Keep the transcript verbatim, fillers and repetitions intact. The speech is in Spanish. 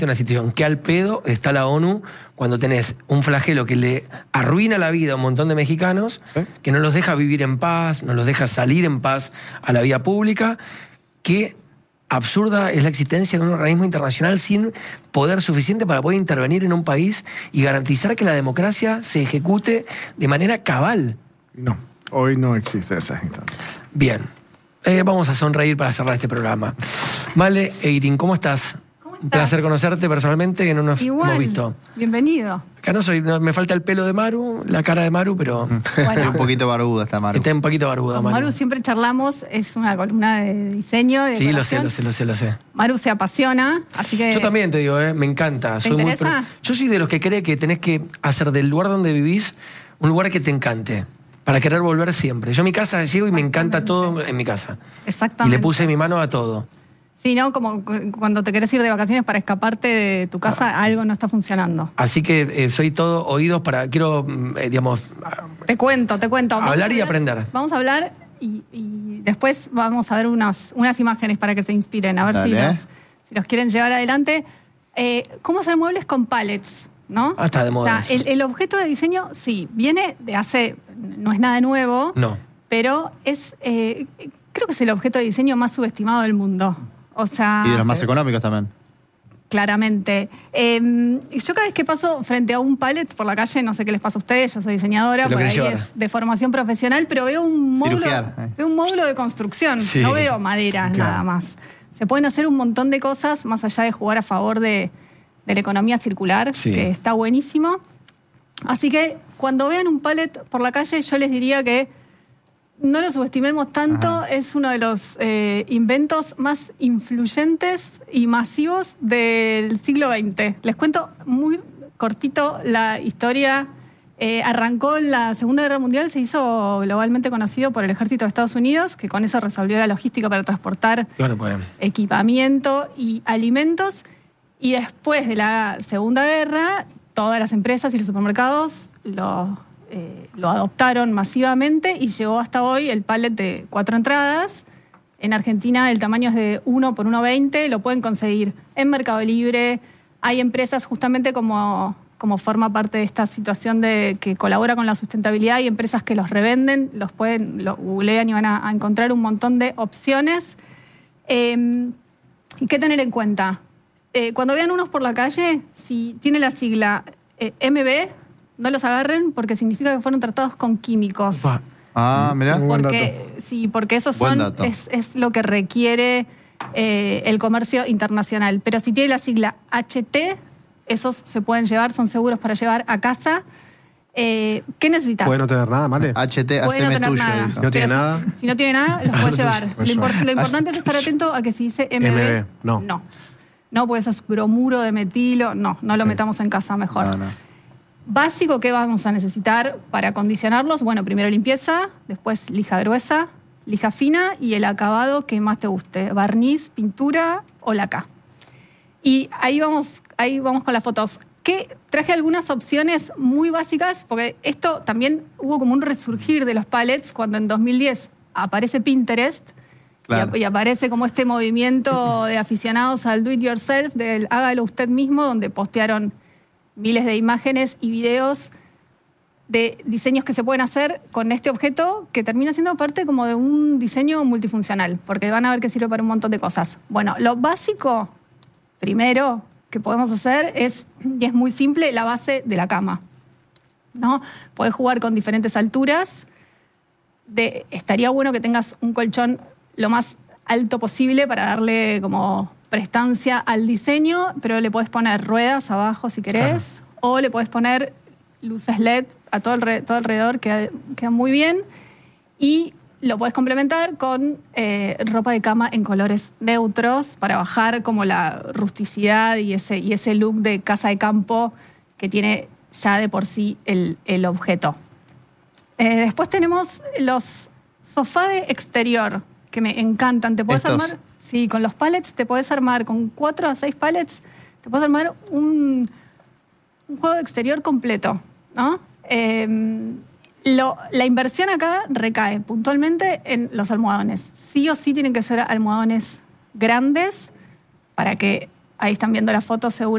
una situación que al pedo está la ONU cuando tenés un flagelo que le arruina la vida a un montón de mexicanos, ¿eh? Que no los deja vivir en paz, no los deja salir en paz a la vía pública, que absurda es la existencia de un organismo internacional sin poder suficiente para poder intervenir en un país y garantizar que la democracia se ejecute de manera cabal. No, hoy no existe esa instancia. Bien, eh, vamos a sonreír para cerrar este programa. Vale, Eirin, ¿cómo estás? Un placer conocerte personalmente, que no nos Igual, hemos visto. Bienvenido. Acá no soy, no, me falta el pelo de Maru, la cara de Maru, pero... Bueno. Un poquito barbuda está Maru. Está un poquito barbuda, Con Maru. Maru siempre charlamos, es una columna de diseño, de Sí, lo sé, decoración. lo sé, lo sé, lo sé. Maru se apasiona, así que... Yo también te digo, eh, me encanta. ¿Te Soy muy interesa? pro- Yo soy de los que cree que tenés que hacer del lugar donde vivís un lugar que te encante, para querer volver siempre. Yo a mi casa llego y me encanta todo en mi casa. Exactamente. Y le puse mi mano a todo. Sí, ¿no? Como cu- cuando te querés ir de vacaciones para escaparte de tu casa, Ah. algo no está funcionando. Así que eh, soy todo oídos para... Quiero, mm, eh, digamos... Te cuento, te cuento. Vamos Hablar a y aprender. Vamos a hablar y, y después vamos a ver unas, unas imágenes para que se inspiren, a ver si Dale. los, si los quieren llevar adelante. Eh, ¿Cómo hacer muebles con pallets? ¿No? Ah, está de moda O sea, eso. el, el objeto de diseño, sí, viene de hace... No es nada nuevo, No. pero es... eh, creo que es el objeto de diseño más subestimado del mundo. O sea... Y de los más económicos también. Claramente. Eh, yo cada vez que paso frente a un pallet por la calle, no sé qué les pasa a ustedes, yo soy diseñadora, Te lo por ahí querés llevar. es de formación profesional, pero veo un módulo, Cirugiar, eh. veo un módulo de construcción, Sí. no veo madera Claro. nada más. Se pueden hacer un montón de cosas más allá de jugar a favor de, de la economía circular, Sí. que está buenísimo. Así que cuando vean un pallet por la calle, yo les diría que no lo subestimemos tanto, Ajá. es uno de los eh, inventos más influyentes y masivos del siglo veinte. Les cuento muy cortito la historia. Eh, arrancó en la Segunda Guerra Mundial, se hizo globalmente conocido por el ejército de Estados Unidos, que con eso resolvió la logística para transportar Claro, pues. equipamiento y alimentos. Y después de la Segunda Guerra, todas las empresas y los supermercados lo, eh, lo adoptaron masivamente y llegó hasta hoy el pallet de cuatro entradas. En Argentina el tamaño es de uno por uno veinte, lo pueden conseguir en Mercado Libre. Hay empresas justamente como, como forma parte de esta situación de que colabora con la sustentabilidad, hay empresas que los revenden, los pueden, lo googlean y van a, a encontrar un montón de opciones. Eh, ¿Y qué tener en cuenta? Eh, cuando vean unos por la calle, si tiene la sigla eh, M B, no los agarren porque significa que fueron tratados con químicos. Opa. Ah, mirá. Muy buen Porque, dato. sí, porque esos Buen son, dato. es, es lo que requiere eh, el comercio internacional. Pero si tiene la sigla H T, esos se pueden llevar, son seguros para llevar a casa. Eh, ¿Qué necesitas? Puede no tener nada, ¿vale? H T, Puede no haceme tener tuyo. nada. dice. Si no tiene Pero nada. Si, si no tiene nada, los puedes llevar. Pues Lo, impor- llevar. lo importante es estar atento a que si dice M B, M B, no. no. No, porque eso es bromuro de metilo. No, no lo metamos en casa mejor. No, no. Básico, ¿qué vamos a necesitar para acondicionarlos? Bueno, primero limpieza, después lija gruesa, lija fina y el acabado que más te guste. Barniz, pintura o laca. Y ahí vamos, ahí vamos con las fotos. Que traje algunas opciones muy básicas, porque esto también hubo como un resurgir de los pallets cuando en dos mil diez aparece Pinterest. Claro. Y, y aparece como este movimiento de aficionados al do it yourself, del hágalo usted mismo, donde postearon miles de imágenes y videos de diseños que se pueden hacer con este objeto que termina siendo parte como de un diseño multifuncional, porque van a ver que sirve para un montón de cosas. Bueno, lo básico, primero, que podemos hacer es, y es muy simple, la base de la cama, ¿no? Podés jugar con diferentes alturas. De, estaría bueno que tengas un colchón lo más alto posible para darle como prestancia al diseño, pero le podés poner ruedas abajo si querés, o le podés poner luces L E D a todo, el, todo alrededor, queda, queda muy bien. Y lo podés complementar con eh, ropa de cama en colores neutros para bajar como la rusticidad y ese, y ese look de casa de campo que tiene ya de por sí el, el objeto. Eh, después tenemos los sofá de exterior, que me encantan. Te puedes Estos. armar, sí, con los pallets te puedes armar, con cuatro a seis pallets, te puedes armar un, un juego de exterior completo, ¿no? Eh, lo, la inversión acá recae puntualmente en los almohadones. Sí o sí tienen que ser almohadones grandes para que, ahí están viendo la foto seguro.